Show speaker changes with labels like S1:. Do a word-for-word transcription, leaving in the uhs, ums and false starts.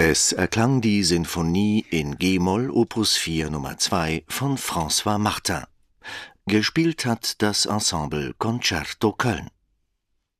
S1: Es erklang die Sinfonie in G-Moll Opus vier Nummer zwei von François Martin. Gespielt hat das Ensemble Concerto Köln.